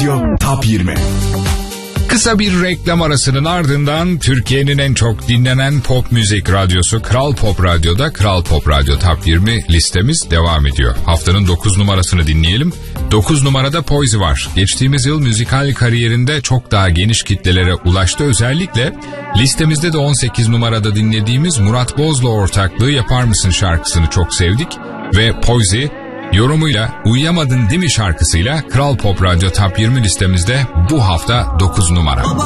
Radyo Top 20. Kısa bir reklam arasının ardından Türkiye'nin en çok dinlenen pop müzik radyosu Kral Pop Radyo'da Kral Pop Radyo Top 20 listemiz devam ediyor. Haftanın 9 numarasını dinleyelim. 9 numarada Poise var. Geçtiğimiz yıl müzikal kariyerinde çok daha geniş kitlelere ulaştı. Özellikle listemizde de 18 numarada dinlediğimiz Murat Boz'la ortaklığı Yapar Mısın şarkısını çok sevdik. Ve Poise yorumuyla Uyuyamadın Değil mi şarkısıyla Kral Pop Radyo Top 20 listemizde bu hafta 9 numara.